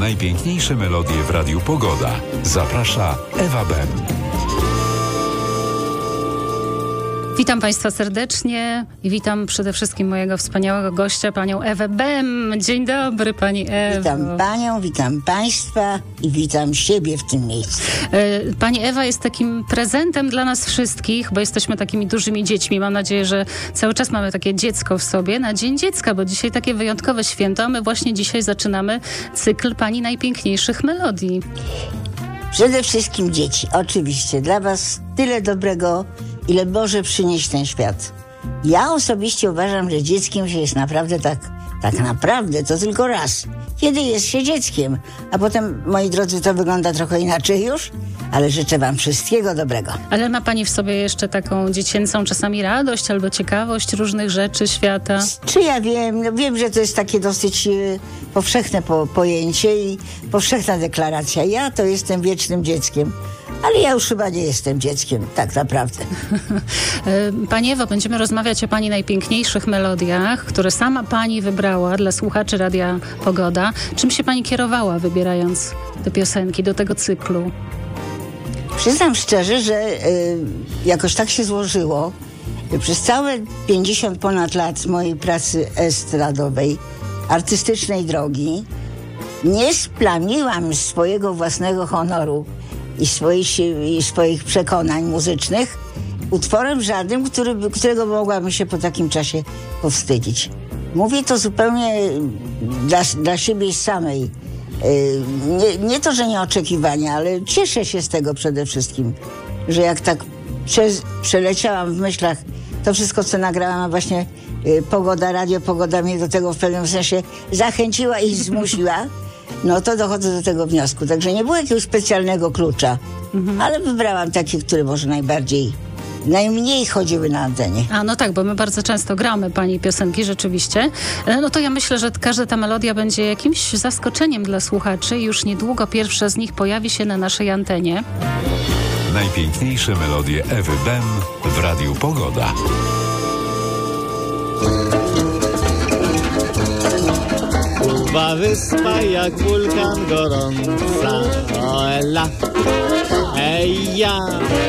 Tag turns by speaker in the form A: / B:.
A: Najpiękniejsze melodie w Radiu Pogoda. Zaprasza Ewa Bem.
B: Witam Państwa serdecznie i witam przede wszystkim mojego wspaniałego gościa, panią Ewę Bem. Dzień dobry, pani Ewo.
C: Witam panią, witam państwa i witam siebie w tym miejscu.
B: Pani Ewa jest takim prezentem dla nas wszystkich, bo jesteśmy takimi dużymi dziećmi. Mam nadzieję, że cały czas mamy takie dziecko w sobie na Dzień Dziecka, bo dzisiaj takie wyjątkowe święto, a my właśnie dzisiaj zaczynamy cykl pani najpiękniejszych melodii.
C: Przede wszystkim dzieci, oczywiście. Dla was tyle dobrego, ile może przynieść ten świat. Ja osobiście uważam, że dzieckiem się jest naprawdę tak naprawdę to tylko raz. Kiedy jest się dzieckiem. A potem, moi drodzy, to wygląda trochę inaczej już, ale życzę wam wszystkiego dobrego.
B: Ale ma pani w sobie jeszcze taką dziecięcą czasami radość albo ciekawość różnych rzeczy świata?
C: Czy ja wiem? No wiem, że to jest takie dosyć powszechne pojęcie i powszechna deklaracja. Ja to jestem wiecznym dzieckiem. Ale ja już chyba nie jestem dzieckiem, tak naprawdę.
B: Pani Ewo, będziemy rozmawiać o pani najpiękniejszych melodiach, które sama pani wybrała dla słuchaczy Radia Pogoda. Czym się pani kierowała, wybierając te piosenki do tego cyklu?
C: Przyznam szczerze, że jakoś tak się złożyło. Przez całe 50 ponad lat mojej pracy estradowej, artystycznej drogi, nie splamiłam swojego własnego honoru i swoich przekonań muzycznych utworem żadnym, którego mogłabym się po takim czasie powstydzić. Mówię to zupełnie dla siebie samej. Nie to, że nieoczekiwania, ale cieszę się z tego przede wszystkim, że jak tak przeleciałam w myślach to wszystko, co nagrałam, a właśnie Radio Pogoda mnie do tego w pewnym sensie zachęciła i zmusiła, no to dochodzę do tego wniosku. Także nie było jakiegoś specjalnego klucza, ale wybrałam takie, które może najmniej chodziły na antenie.
B: A no tak, bo my bardzo często gramy pani piosenki, rzeczywiście. No to ja myślę, że każda ta melodia będzie jakimś zaskoczeniem dla słuchaczy i już niedługo pierwsza z nich pojawi się na naszej antenie.
A: Najpiękniejsze melodie Ewy Bem w Radiu Pogoda.
D: Kuba wyspa jak wulkan gorąca, o ela, ej ja.